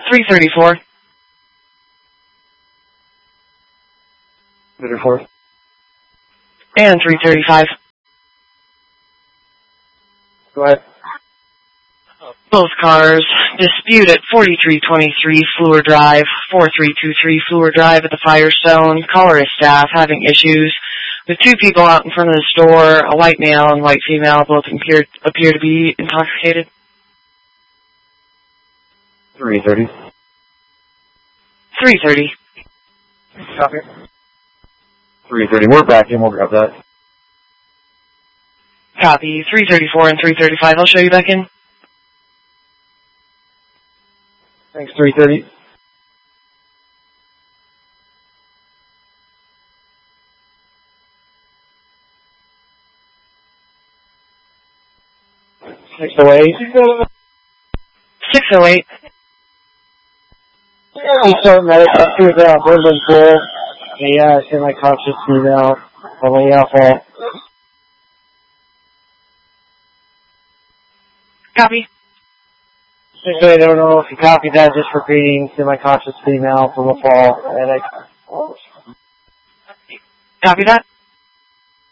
334. 34. And 335. Go ahead. Both cars, dispute at 4323 Fleur Drive, 4323 Fleur Drive at the Firestone. Caller is staff having issues with two people out in front of the store, a white male and white female, both appear to be intoxicated. 330. 330. Copy. 330. We're back in. We'll grab that. Copy. 334 and 335. I'll show you back in. Thanks, 330. Six 608. We start medical with Woodland Pool. A semi-conscious female from the alpha. Copy. I don't know if you copied that, just repeating semi-conscious female from the fall. Copy that.